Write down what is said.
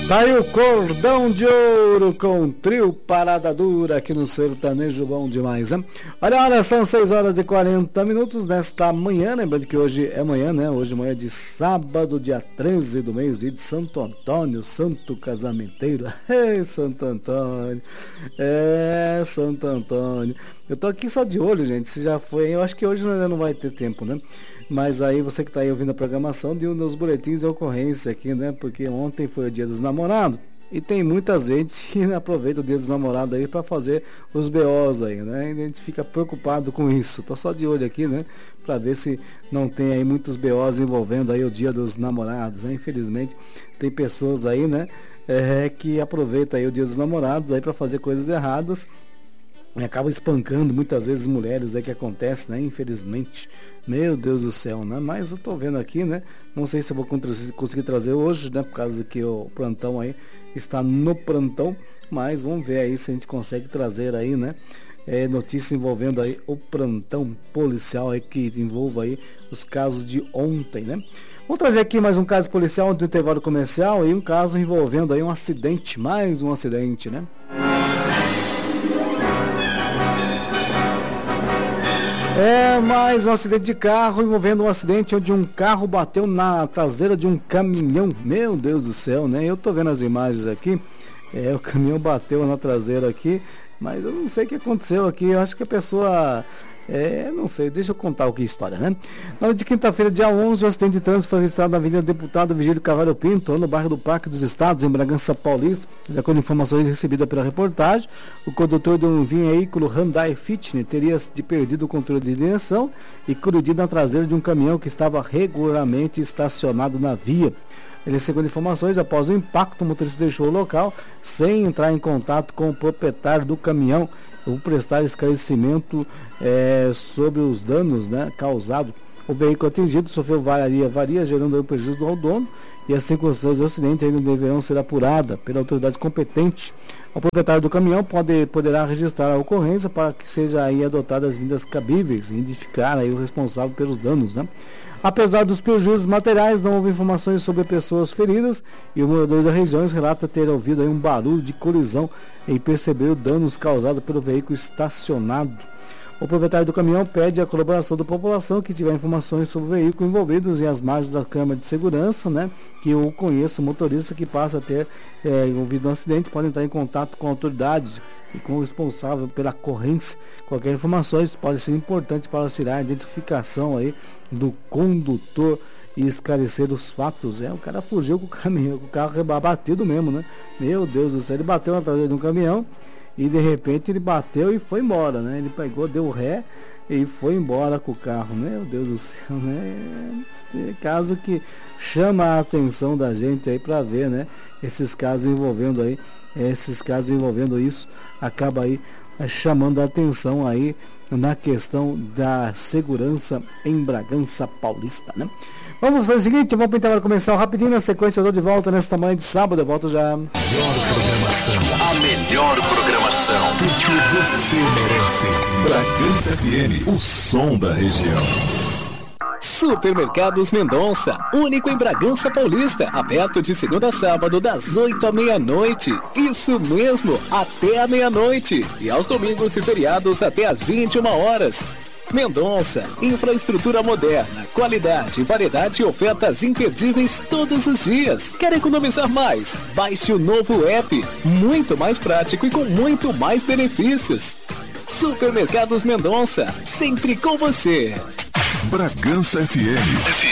Daí o Cordão de Ouro com o trio Parada Dura aqui no Sertanejo Bom Demais, hein? Olha, são 6h40 nesta manhã, lembrando que hoje é manhã, né? Hoje é manhã de sábado, dia 13 do mês, dia de Santo Antônio, santo casamenteiro. Ei, Santo Antônio, Santo Antônio. Eu tô aqui só de olho, gente, se já foi, eu acho que hoje ainda não vai ter tempo, né? Mas aí você que está aí ouvindo a programação de um dos boletins de ocorrência aqui, né? Porque ontem foi o dia dos namorados e tem muita gente que aproveita o dia dos namorados aí para fazer os BOs aí, né? E a gente fica preocupado com isso. Tô só de olho aqui, né? Para ver se não tem aí muitos BOs envolvendo aí o dia dos namorados, né? Infelizmente tem pessoas aí, né? Que aproveitam aí o dia dos namorados aí para fazer coisas erradas. E acaba espancando muitas vezes mulheres aí, que acontece, né? Infelizmente, meu Deus do céu, né? Mas eu tô vendo aqui, né? Não sei se eu vou conseguir trazer hoje, né? Por causa que o plantão aí está no plantão, mas vamos ver aí se a gente consegue trazer aí, né? Notícia envolvendo aí o plantão policial aí, que envolva aí os casos de ontem, né? Vamos trazer aqui mais um caso policial do intervalo comercial e um caso envolvendo aí um acidente, mais um acidente, né? Mais um acidente de carro envolvendo um acidente onde um carro bateu na traseira de um caminhão. Meu Deus do céu, né? Eu tô vendo as imagens aqui. O caminhão bateu na traseira aqui, mas eu não sei o que aconteceu aqui. Eu acho que a pessoa... não sei, deixa eu contar o que é a história, né? Na noite de quinta-feira, dia 11, o acidente de trânsito foi registrado na Avenida Deputado Vigílio Carvalho Pinto, no bairro do Parque dos Estados, em Bragança Paulista. De acordo com informações recebidas pela reportagem, o condutor de um veículo Hyundai Fitness teria perdido o controle de direção e colidido na traseira de um caminhão que estava regularmente estacionado na via. Ele, segundo informações, após o impacto, o motorista deixou o local sem entrar em contato com o proprietário do caminhão, ou prestar esclarecimento sobre os danos, né, causados. O veículo atingido sofreu avaria, gerando um prejuízo ao dono, e as circunstâncias do acidente ainda deverão ser apuradas pela autoridade competente. O proprietário do caminhão poderá registrar a ocorrência para que seja aí adotadas as medidas cabíveis e identificar aí o responsável pelos danos, né? Apesar dos prejuízos materiais, não houve informações sobre pessoas feridas e o morador da região relata ter ouvido aí um barulho de colisão e percebeu danos causados pelo veículo estacionado. O proprietário do caminhão pede a colaboração da população que tiver informações sobre o veículo envolvidos e as margens da câmara de segurança, né? Que eu conheço o motorista que passa a ter envolvido no acidente, pode entrar em contato com a autoridade e com o responsável pela ocorrência. Qualquer informação pode ser importante para auxiliar a identificação aí do condutor e esclarecer os fatos. O cara fugiu com o caminhão, com o carro rebatido mesmo, né? Meu Deus do céu, ele bateu na traseira de um caminhão e de repente ele bateu e foi embora, né? Ele pegou, deu ré e foi embora com o carro. Meu Deus do céu, né? Caso que chama a atenção da gente aí para ver, né? Esses casos envolvendo isso, acaba aí chamando a atenção aí na questão da segurança em Bragança Paulista, né? Vamos fazer o seguinte, vamos para o intervalo comercial rapidinho, na sequência eu dou de volta nesta manhã de sábado, eu volto já. A melhor programação. Porque você merece. Bragança FM, o som da região. Supermercados Mendonça, único em Bragança Paulista, aberto de segunda a sábado das 8 à meia-noite. Isso mesmo, até a meia-noite. E aos domingos e feriados até às 21 horas. Mendonça, infraestrutura moderna, qualidade, variedade e ofertas imperdíveis todos os dias. Quer economizar mais? Baixe o novo app, muito mais prático e com muito mais benefícios. Supermercados Mendonça, sempre com você. Bragança FM.